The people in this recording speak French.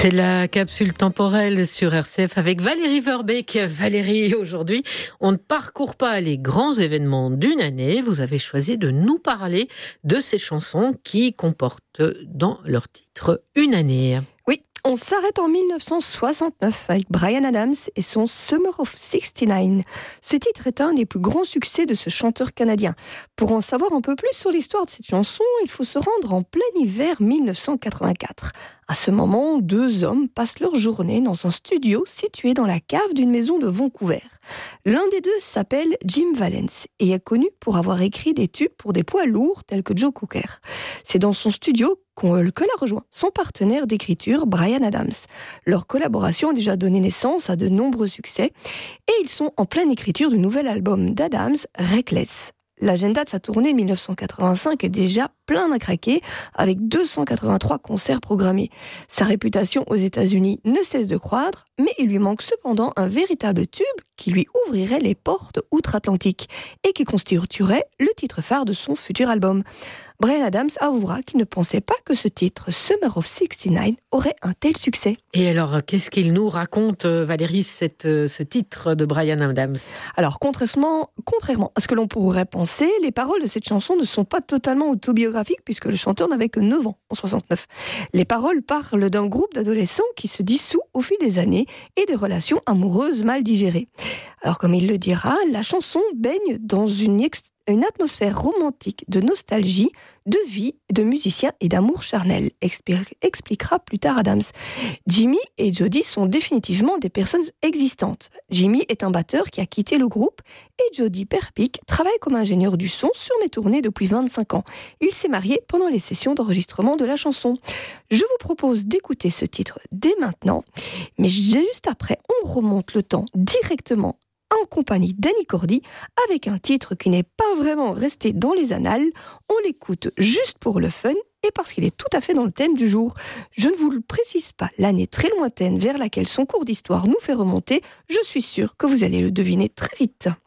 C'est la capsule temporelle sur RCF avec Valérie Verbeek. Valérie, aujourd'hui, on ne parcourt pas les grands événements d'une année. Vous avez choisi de nous parler de ces chansons qui comportent dans leur titre une année. Oui, on s'arrête en 1969 avec Bryan Adams et son Summer of '69. Ce titre est un des plus grands succès de ce chanteur canadien. Pour en savoir un peu plus sur l'histoire de cette chanson, il faut se rendre en plein hiver 1984. À ce moment, deux hommes passent leur journée dans un studio situé dans la cave d'une maison de Vancouver. L'un des deux s'appelle Jim Vallance et est connu pour avoir écrit des tubes pour des poids lourds tels que Joe Cocker. C'est dans son studio que l'a rejoint son partenaire d'écriture, Bryan Adams. Leur collaboration a déjà donné naissance à de nombreux succès et ils sont en pleine écriture du nouvel album d'Adams, Reckless. L'agenda de sa tournée 1985 est déjà plein à craquer, avec 283 concerts programmés. Sa réputation aux États-Unis ne cesse de croître, mais il lui manque cependant un véritable tube qui lui ouvrirait les portes outre-Atlantique et qui constituerait le titre phare de son futur album. Bryan Adams avouera qu'il ne pensait pas que ce titre, Summer of '69, aurait un tel succès. Et alors, qu'est-ce qu'il nous raconte, Valérie, ce titre de Bryan Adams ? Alors, contrairement à ce que l'on pourrait penser, les paroles de cette chanson ne sont pas totalement autobiographiques puisque le chanteur n'avait que 9 ans en 69. Les paroles parlent d'un groupe d'adolescents qui se dissout au fil des années et des relations amoureuses mal digérées. Alors, comme il le dira, la chanson baigne dans une atmosphère romantique de nostalgie, de vie, de musiciens et d'amour charnel, expliquera plus tard Adams. Jimmy et Jody sont définitivement des personnes existantes. Jimmy est un batteur qui a quitté le groupe et Jody Perpic travaille comme ingénieur du son sur mes tournées depuis 25 ans. Il s'est marié pendant les sessions d'enregistrement de la chanson. Je vous propose d'écouter ce titre dès maintenant, mais juste après, on remonte le temps directement en compagnie d'Annie Cordy, avec un titre qui n'est pas vraiment resté dans les annales. On l'écoute juste pour le fun et parce qu'il est tout à fait dans le thème du jour. Je ne vous le précise pas, l'année très lointaine vers laquelle son cours d'histoire nous fait remonter, je suis sûre que vous allez le deviner très vite.